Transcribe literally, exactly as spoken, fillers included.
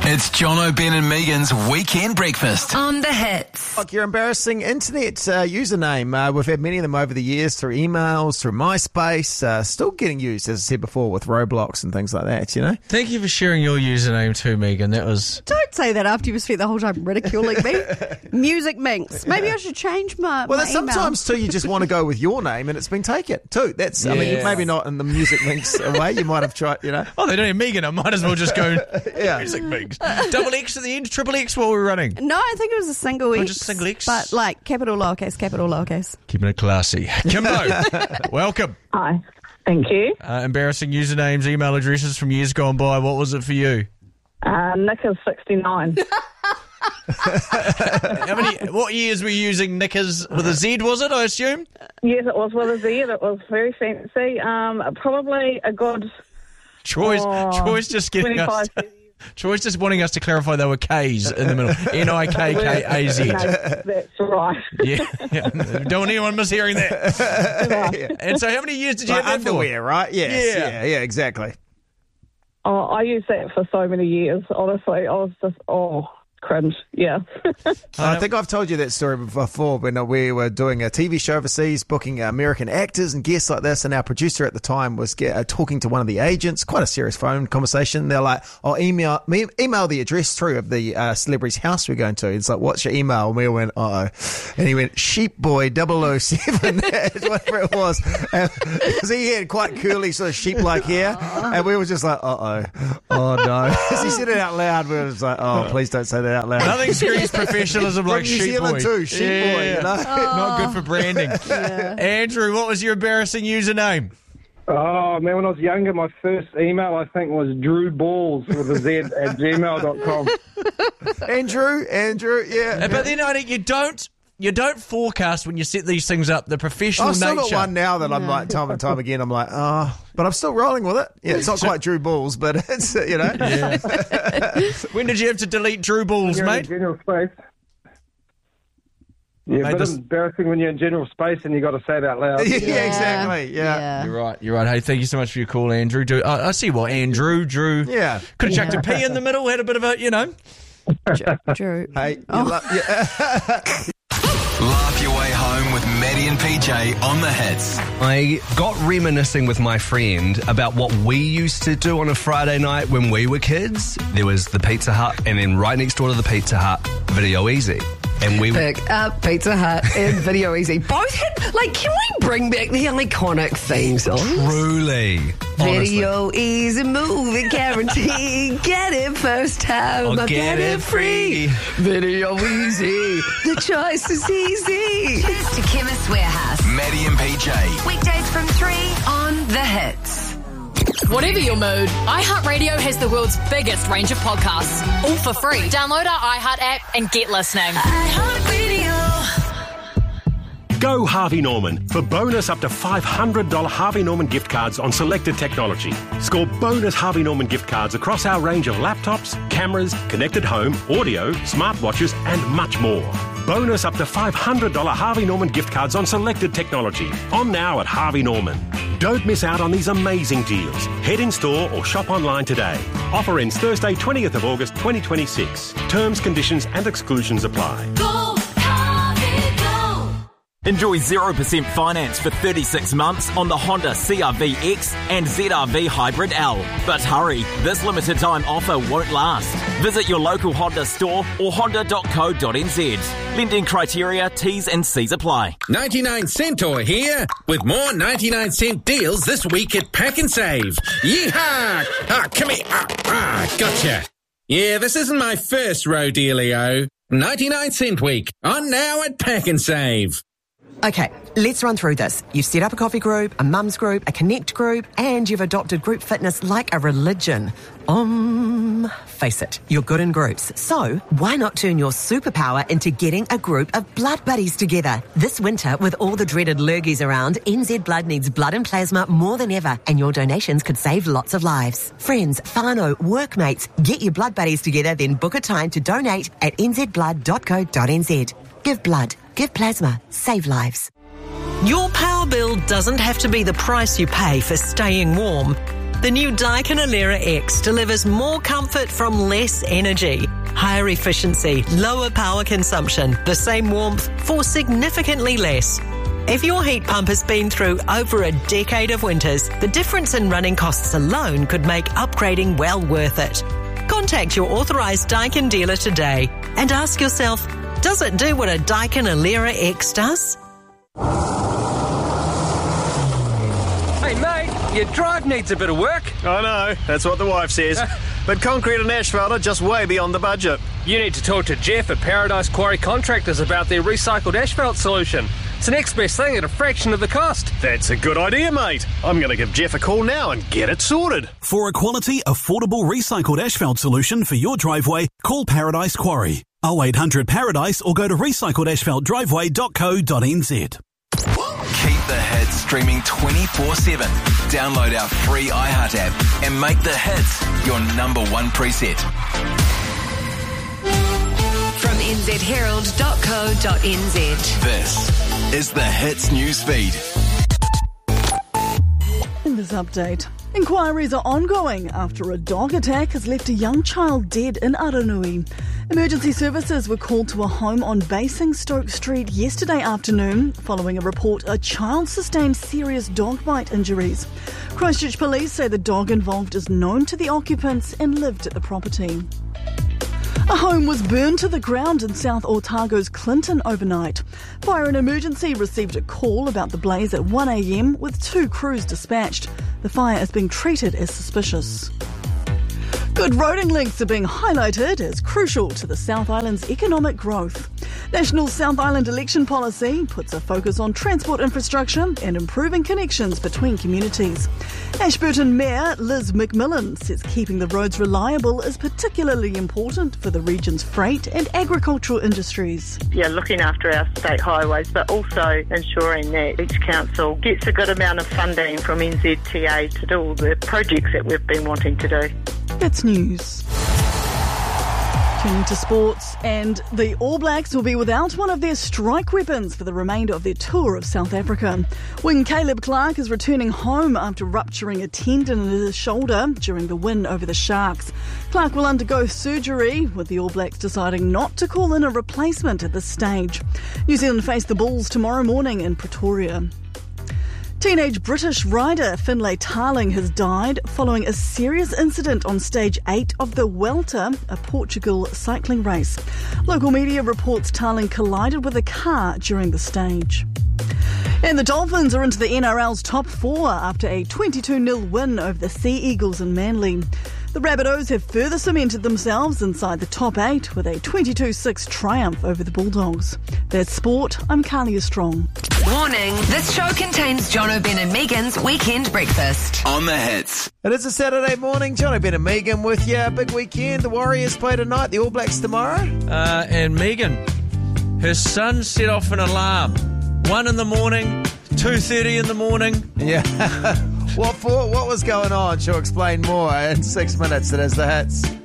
It's John O'Ben and Megan's Weekend Breakfast. On the Hits. Like your embarrassing internet uh, username. Uh, we've had many of them over the years through emails, through MySpace, uh, still getting used, as I said before, with Roblox and things like that, you know? Thank you for sharing your username too, Megan. That was... Don't say that after you've spent the whole time ridiculing me. Music Minx. Maybe I should change my Well, my there's sometimes, too, you just want to go with your name and it's been taken, too. That's, I mean, Yes. maybe not in the Music Minx way. You might have tried, you know? Oh, they don't have Megan. I might as well just go Yeah. Music Mix. Double X at the end, triple X while we're running. No, I think it was a single X. Oh, just single X? But like capital, lowercase, capital, lowercase. Keeping it classy. Kimbo, welcome. Hi. Thank you. Uh, embarrassing usernames, email addresses from years gone by. What was it for you? Uh, Nick is sixty-nine. How many? What years were you using Knickers with a Z, was it, I assume? Yes, it was with a Z. It was very fancy. Um, probably a good Troy's, oh, Troy's just getting us... twenty-five. Troy's just wanting us to clarify they were K's in the middle. N I K K A Z. No, that's right. Yeah, yeah. Don't want anyone mishearing that. And so how many years did you Like have that underwear, right? Yes. Yeah. Yeah, yeah, exactly. Oh, I used that for so many years. Honestly, I was just oh cringe. Yeah. I think I've told you that story before when we were doing a T V show overseas, booking American actors and guests like this, and our producer at the time was get, uh, talking to one of the agents, quite a serious phone conversation. They're like, "I'll email me, email the address through of the uh, celebrity's house we're going to." It's like, "What's your email?" And we all went, "Uh oh," and he went, "Sheepboy double oh seven," whatever it was, because he had quite curly sort of sheep-like hair, and we were just like, "Uh oh, oh no." As he said it out loud, we were just like, "Oh, please don't say that out loud." Nothing screams professionalism From like New sheep Zealand boy. too, sheep Yeah. boy, you know. Not good for branding. Andrew, what was your embarrassing username? Oh, man, when I was younger, my first email, I think, was Drew Balls with a Z at gmail dot com. Andrew, Andrew, yeah. Uh, But then I think you don't you don't forecast when you set these things up the professional I've still got nature. one now that I'm like, time and time again, I'm like, oh, but I'm still rolling with it. Yeah, it's not quite Drew Balls, but it's, uh, you know. Yeah. When did you have to delete Drew Balls, You're in mate? general space. Yeah, Mate, but this- embarrassing when you're in general space and you got to say it out loud. yeah, exactly, yeah. You're right, you're right. Hey, thank you so much for your call, Andrew. Do, I, I see what, Andrew, Drew. Yeah. Could have chucked a P in the middle, had a bit of a, you know. Drew. Hey, you Oh. lo- yeah. Laugh your way home with Maddie and P J on the Hits. I got reminiscing with my friend about what we used to do on a Friday night when we were kids. There was the Pizza Hut, and then right next door to the Pizza Hut, Video Easy. And we Pick up Pizza Hut and Video Easy. Both had, like, can we bring back the iconic theme songs? truly, honestly, Video Easy movie guarantee. Get it first time. I'll I'll get it free. Video Easy. The choice is easy. It's to Chemist Warehouse. Maddie and P J. Weekdays from three on The Hits. Whatever your mood, iHeartRadio has the world's biggest range of podcasts, all for free. Download our iHeart app and get listening. Go Harvey Norman for bonus up to five hundred dollars Harvey Norman gift cards on selected technology. Score bonus Harvey Norman gift cards across our range of laptops, cameras, connected home, audio, smartwatches, and much more. Bonus up to five hundred dollars Harvey Norman gift cards on selected technology. On now at Harvey Norman. Don't miss out on these amazing deals. Head in store or shop online today. Offer ends Thursday, twentieth of August, twenty twenty-six. Terms, conditions, and exclusions apply. Go, Harvey, go! Enjoy zero percent finance for thirty-six months on the Honda C R V X and Z R V Hybrid L. But hurry, this limited time offer won't last. Visit your local Honda store or honda dot co dot n z. Lending criteria, T's and C's apply. ninety-nine Centaur here with more ninety-nine cent deals this week at Pack and Save. Yeehaw! Ah, come here. Ah, ah, gotcha. Yeah, this isn't my first rodeo. ninety-nine cent week on now at Pack and Save. Okay, let's run through this. You've set up a coffee group, a mums group, a connect group, and you've adopted group fitness like a religion. Um, face it, you're good in groups. So, why not turn your superpower into getting a group of blood buddies together? This winter, with all the dreaded lurgies around, N Z Blood needs blood and plasma more than ever, and your donations could save lots of lives. Friends, whānau, workmates, get your blood buddies together, then book a time to donate at n z blood dot co dot n z. Give blood. Give plasma. Save lives. Your power bill doesn't have to be the price you pay for staying warm. The new Daikin Alera X delivers more comfort from less energy. Higher efficiency, lower power consumption, the same warmth for significantly less. If your heat pump has been through over a decade of winters, the difference in running costs alone could make upgrading well worth it. Contact your authorised Daikin dealer today and ask yourself, does it do what a Daikin Alera X does? Hey mate, your drive needs a bit of work. I know, that's what the wife says. But concrete and asphalt are just way beyond the budget. You need to talk to Jeff at Paradise Quarry Contractors about their recycled asphalt solution. It's the next best thing at a fraction of the cost. That's a good idea, mate. I'm going to give Jeff a call now and get it sorted. For a quality, affordable recycled asphalt solution for your driveway, call Paradise Quarry. oh eight hundred Paradise or go to recycled asphalt driveway dot co dot n z. Keep the hits streaming twenty-four seven. Download our free iHeart app and make the hits your number one preset. From n z herald dot co dot n z. This is the Hits news feed. In this update, inquiries are ongoing after a dog attack has left a young child dead in Aranui. Emergency services were called to a home on Basingstoke Street yesterday afternoon following a report a child sustained serious dog bite injuries. Christchurch police say the dog involved is known to the occupants and lived at the property. A home was burned to the ground in South Otago's Clinton overnight. Fire and Emergency received a call about the blaze at one a m with two crews dispatched. The fire is being treated as suspicious. Good roading links are being highlighted as crucial to the South Island's economic growth. National South Island election policy puts a focus on transport infrastructure and improving connections between communities. Ashburton Mayor Liz McMillan says keeping the roads reliable is particularly important for the region's freight and agricultural industries. Yeah, looking after our state highways, but also ensuring that each council gets a good amount of funding from N Z T A to do all the projects that we've been wanting to do. That's news. Turning to sports, and the All Blacks will be without one of their strike weapons for the remainder of their tour of South Africa. Wing Caleb Clark is returning home after rupturing a tendon in his shoulder during the win over the Sharks. Clark will undergo surgery, with the All Blacks deciding not to call in a replacement at this stage. New Zealand face the Bulls tomorrow morning in Pretoria. Teenage British rider Finlay Tarling has died following a serious incident on stage eight of the Welter, a Portugal cycling race. Local media reports Tarling collided with a car during the stage. And the Dolphins are into the N R L's top four after a twenty-two nil win over the Sea Eagles in Manly. The Rabbitohs have further cemented themselves inside the top eight with a twenty-two six triumph over the Bulldogs. That's sport. I'm Carlia Strong. Warning, this show contains John O'Ben and Megan's Weekend Breakfast. On the Hits. It is a Saturday morning. John O'Ben and Megan with you. Big weekend. The Warriors play tonight. The All Blacks tomorrow. Uh, and Megan, her son set off an alarm. One in the morning, two thirty in the morning. Yeah. What for? What was going on? She'll explain more in six minutes. It is the Hits.